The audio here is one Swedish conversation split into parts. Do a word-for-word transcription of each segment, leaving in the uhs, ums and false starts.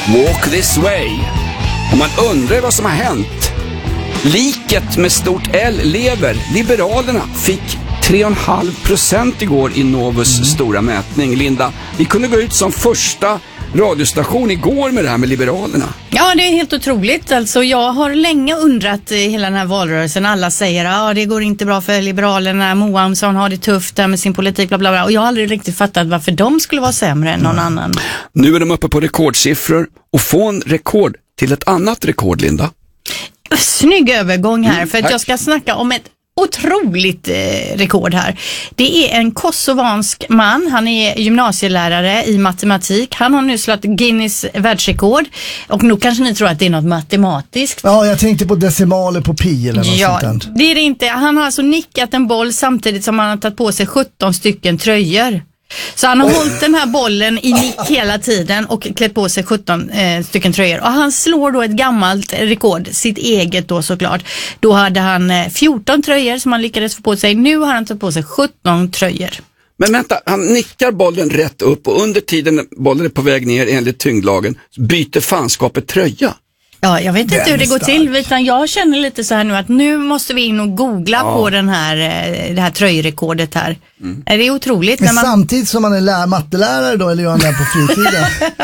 Walk this way. Och man undrar vad som har hänt. Liket med stort L lever. Liberalerna fick tre komma fem procent igår i Novus mm. stora mätning. Linda, vi kunde gå ut som första radiostation igår med det här med Liberalerna. Ja, det är helt otroligt. Alltså, jag har länge undrat i hela den här valrörelsen. Alla säger att ah, det går inte bra för Liberalerna. Moamsson har det tufft där med sin politik. Bla bla bla. Och jag har aldrig riktigt fattat varför de skulle vara sämre än någon mm. annan. Nu är de uppe på rekordsiffror och få en rekord till ett annat rekord, Linda. Snygg övergång här mm, för att tack. Jag ska snacka om ett otroligt eh, rekord här. Det är en kosovansk man. Han är gymnasielärare i matematik. Han har nu slått Guinness världsrekord. Och nu kanske ni tror att det är något matematiskt. Ja, jag tänkte på decimaler på pi eller något ja, sånt där. Det är det inte. Han har alltså nickat en boll samtidigt som han har tagit på sig sjutton stycken tröjor. Så han har oh. hållit den här bollen i nick hela tiden och klätt på sig sjutton eh, stycken tröjor. Och han slår då ett gammalt rekord, sitt eget då såklart. Då hade han eh, fjorton tröjor som han lyckades få på sig. Nu har han tagit på sig sjutton tröjor. Men vänta, han nickar bollen rätt upp och under tiden bollen är på väg ner enligt tyngdlagen byter fanskapet tröja. Ja, jag vet inte den hur det går till, utan jag känner lite så här nu att nu måste vi in och googla ja. på den här, det här tröjrekordet här. Mm. Det är otroligt. Men när man... samtidigt som man är lär, mattelärare då, eller gör han det på fritiden?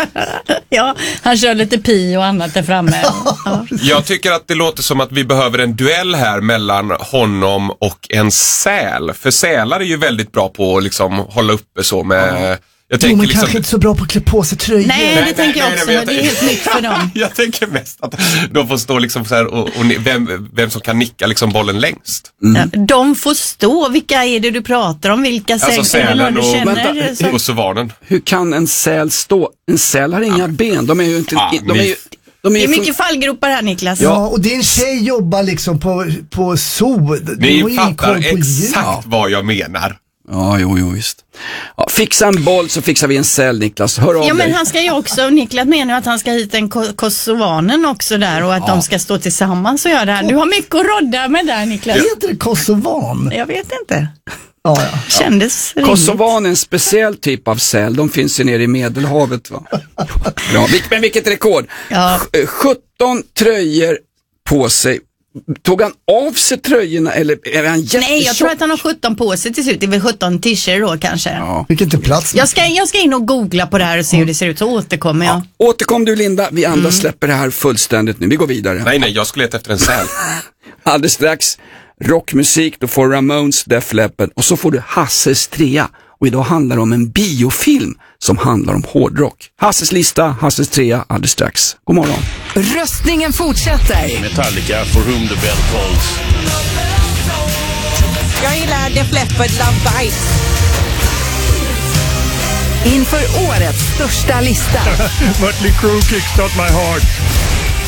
Ja, han kör lite pi och annat där framme. Ja. Jag tycker att det låter som att vi behöver en duell här mellan honom och en säl. För sälar är ju väldigt bra på att liksom hålla uppe så med... Ja. Jag jo, men liksom... kanske inte så bra på att klä på sig tröjor. Nej, det nej, tänker nej, jag också. Nej, jag det är helt nytt för dem. Jag tänker mest att de får stå liksom så här och, och vem, vem som kan nicka liksom bollen längst. Mm. Ja, de får stå. Vilka är det du pratar om? Vilka säl alltså, sälen du och, känner? Vänta, och sovanen. Hur kan en säl stå? En säl har inga ja. ben. De är ju inte... Ja, de är ju, de är det är mycket fallgropar här, Niklas. Ja, och din tjej jobbar liksom på, på zoo. Ni fattar exakt ja. vad jag menar. Ja, jo, jo, visst. Ja, fixa en boll så fixar vi en säl, Niklas. Hör av Ja, men dig. han ska ju också, Niklas menar att han ska hit en ko- kosovanen också där och att ja. de ska stå tillsammans och göra det här. Du har mycket att rodda med där, Niklas. Heter det kosovan? Jag vet inte. Ja, ja. Kändes ja. Kosovan är en speciell typ av säl. De finns ju nere i Medelhavet, va? Bra. Men vilket rekord? Ja. sjutton tröjor på sig. Tog han av sig tröjorna eller är han jättetjock? Nej, jag tror att han har sjutton på sig till slut. Det är väl sjutton t-shirts då kanske. Ja. Vilken inte plats. Jag ska, jag ska in och googla på det här och se hur det ser ut, så återkommer jag. Ja. Återkom du, Linda. Vi andra mm. släpper det här fullständigt nu. Vi går vidare. Nej, nej, jag skulle leta efter en säl. Alldeles strax rockmusik, då får Ramones, Def Leppard och så får du Hasses trea. Och idag handlar det om en biofilm som handlar om hårdrock. Hasses lista, Hasses trea, alldeles strax. God morgon. Röstningen fortsätter. Metallica, For Whom the Bell Tolls. Jag gillar Def Leppard, Love Bites. Inför årets största lista. Mötley Crüe, Kickstart My Heart.